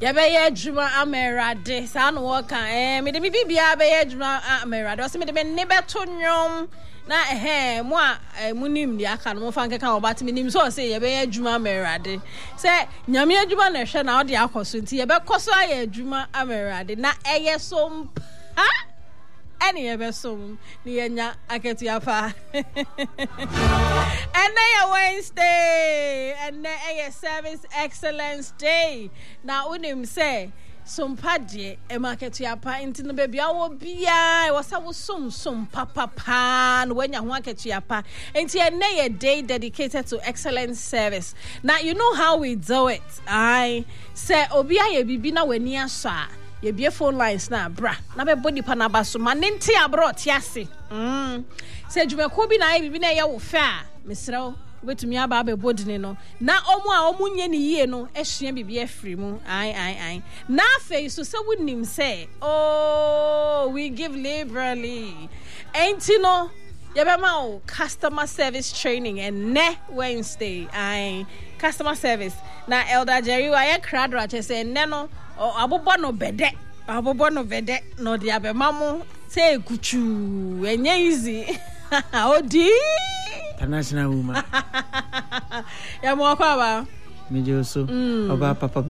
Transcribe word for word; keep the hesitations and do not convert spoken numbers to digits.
ya be ye adwuma amerade sa no wo kan eh me de bibia be ye adwuma amerade o se me de me ne beto nwom na eh mo a munim dia aka no mo fa nkeka obati me nim so say ye be ye adwuma amerade se nyame adwuma na hwe na o de akoso nti ye be koso aye adwuma amerade na eye so ha any ever so ni enya aketu afa and na Wednesday and na a service excellence day na unim say some padje e marketu apa inti no baby awo bia e wasa wo som som papa pa no wanya ho aketu apa inti na a day dedicated to excellence service. Now you know how we do it. I say obi aye bibi na wani asa ye be phone lines na bra na be body pa na baso ma nenti abro tiase mm se dwumako bi na ye bibi na ye wo fa a mesrew betumi aba be body no na omu a omu nye ni yie no ehia bibi afri mu ai ai ai na fe so se wonim say oh we give liberally enti no ye be ma o customer service training and ne Wednesday ai customer service na Elder Jerry wa ye kradra che say ne no abobo no bede abobo no bede no dia be mamu say kuchu enye easy odi international woman ya mo kwa ba meje so oba papa